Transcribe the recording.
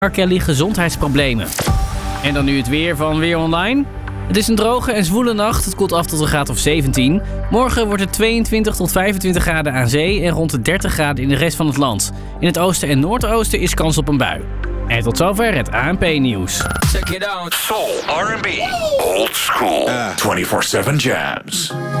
R. Kelly gezondheidsproblemen. En dan nu het weer van Weer Online. Het is een droge en zwoele nacht. Het koelt af tot een graad of 17. Morgen wordt het 22 tot 25 graden aan zee en rond de 30 graden in de rest van het land. In het oosten en noordoosten is kans op een bui. En tot zover het ANP-nieuws. Check it out. Soul, R&B, old school, 24/7 jams.